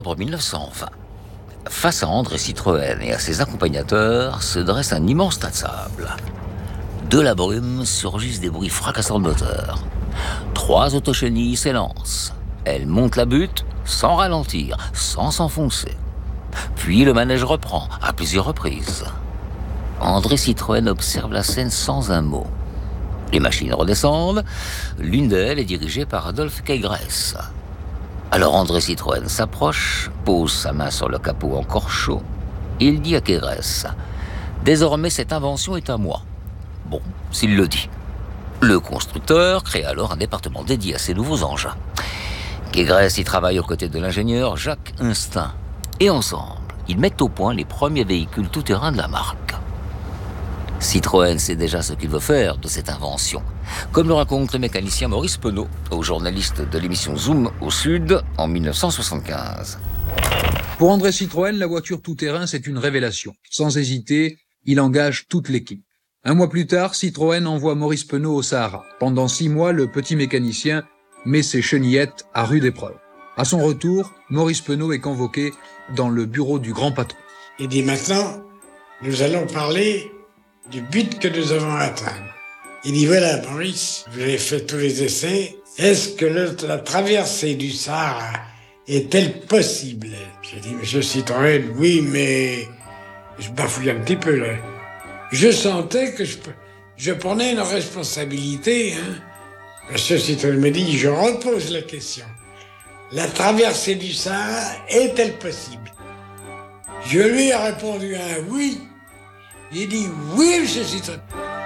En 1920, face à André Citroën et à ses accompagnateurs se dresse un immense tas de sable. De la brume surgissent des bruits fracassants de moteur. 3 autochenilles s'élancent. Elles montent la butte sans ralentir, sans s'enfoncer. Puis le manège reprend à plusieurs reprises. André Citroën observe la scène sans un mot. Les machines redescendent. L'une d'elles est dirigée par Adolphe Keigress. Alors André Citroën s'approche, pose sa main sur le capot encore chaud. Il dit à Keigress : « Désormais, cette invention est à moi. » Bon, s'il le dit. Le constructeur crée alors un département dédié à ces nouveaux engins. Keigress y travaille aux côtés de l'ingénieur Jacques Instinct. Et ensemble, ils mettent au point les premiers véhicules tout-terrain de la marque. Citroën sait déjà ce qu'il veut faire de cette invention, comme le raconte le mécanicien Maurice Penaud, au journaliste de l'émission Zoom au Sud en 1975. Pour André Citroën, la voiture tout-terrain, c'est une révélation. Sans hésiter, il engage toute l'équipe. Un mois plus tard, Citroën envoie Maurice Penaud au Sahara. Pendant 6 mois, le petit mécanicien met ses chenillettes à rude épreuve. À son retour, Maurice Penaud est convoqué dans le bureau du grand patron. Il dit maintenant, nous allons parler du but que nous avons atteint. Il dit voilà, Maurice, vous avez fait tous les essais. Est-ce que la traversée du Sahara est-elle possible? J'ai dit, monsieur Citroën, oui, mais je bafouille un petit peu là. Je sentais que je prenais une responsabilité. Monsieur Citroën me dit, je repose la question. La traversée du Sahara est-elle possible? Je lui ai répondu un oui. Il dit oui, monsieur Citroën.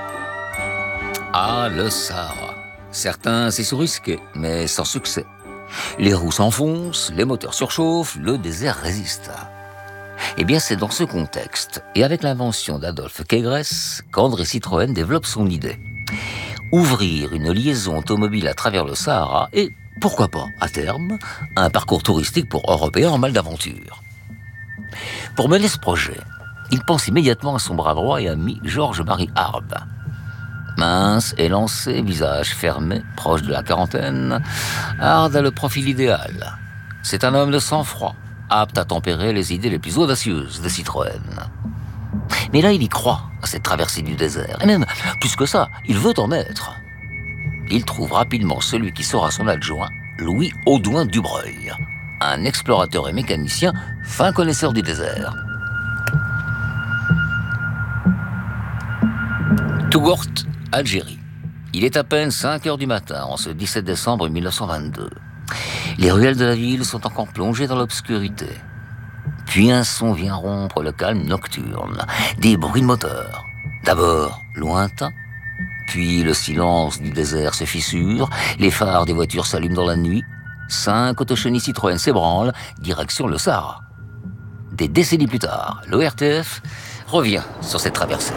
Ah, le Sahara. Certains s'y sont risqués, mais sans succès. Les roues s'enfoncent, les moteurs surchauffent, le désert résiste. Eh bien, c'est dans ce contexte, et avec l'invention d'Adolphe Keigress, qu'André Citroën développe son idée. Ouvrir une liaison automobile à travers le Sahara et, pourquoi pas, à terme, un parcours touristique pour Européens en mal d'aventure. Pour mener ce projet, il pense immédiatement à son bras droit et ami Georges-Marie Arb. Mince, élancé, visage fermé, proche de la quarantaine, Arb a le profil idéal. C'est un homme de sang-froid, apte à tempérer les idées les plus audacieuses de Citroën. Mais là, il y croit à cette traversée du désert. Et même, plus que ça, il veut en être. Il trouve rapidement celui qui sera son adjoint, Louis Audouin Dubreuil, un explorateur et mécanicien fin connaisseur du désert. Touggourt, Algérie. Il est à peine 5 heures du matin, en ce 17 décembre 1922. Les ruelles de la ville sont encore plongées dans l'obscurité. Puis un son vient rompre le calme nocturne. Des bruits de moteur. D'abord lointains, puis le silence du désert se fissure, les phares des voitures s'allument dans la nuit, 5 autochenilles Citroën s'ébranlent, direction le Sahara. Des décennies plus tard, l'ORTF revient sur cette traversée.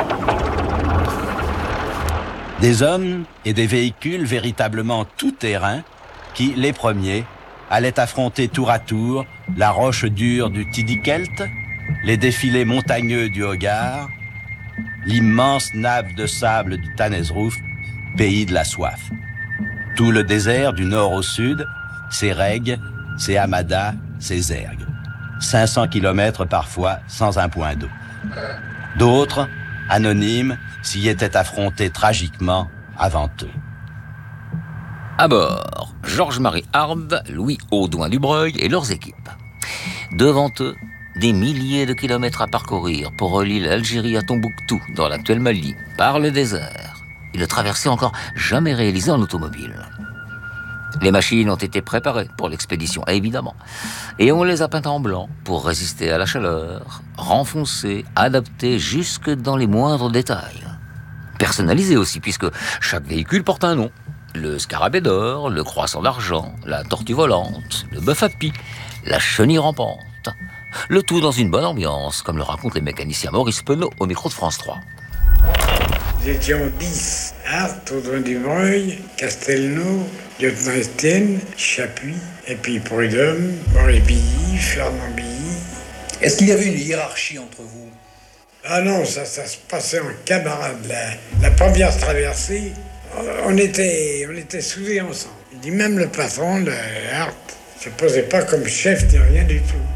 Des hommes et des véhicules véritablement tout-terrain qui, les premiers, allaient affronter tour à tour la roche dure du Tidikelt, les défilés montagneux du Hogar, l'immense nappe de sable du Tannesruf, pays de la soif. Tout le désert du nord au sud, ses Reg, ses Hamada, ses Ergs. 500 kilomètres parfois sans un point d'eau. D'autres, anonymes, s'y étaient affrontés tragiquement avant eux. À bord, Georges-Marie Arb, Louis Audouin Dubreuil et leurs équipes. Devant eux, des milliers de kilomètres à parcourir pour relier l'Algérie à Tombouctou, dans l'actuel Mali, par le désert. Une traversée encore jamais réalisée en automobile. Les machines ont été préparées pour l'expédition, évidemment. Et on les a peintes en blanc pour résister à la chaleur, renfoncées, adaptées jusque dans les moindres détails. Personnalisées aussi, puisque chaque véhicule porte un nom. Le scarabée d'or, le croissant d'argent, la tortue volante, le bœuf à pie, la chenille rampante. Le tout dans une bonne ambiance, comme le racontent les mécaniciens Maurice Penaud au micro de France 3. Nous étions 10. Hart, Audouin Dubreuil, Castelnau, lieutenant Estienne, Chapuis, et puis Prudhomme, Maurice Billy, Fernand Billy. Est-ce qu'il y avait une hiérarchie entre vous? Ah non, ça se passait en camarade. La première traversée, on était soudés ensemble. Il dit même le patron, le Hart, ne se posait pas comme chef ni rien du tout.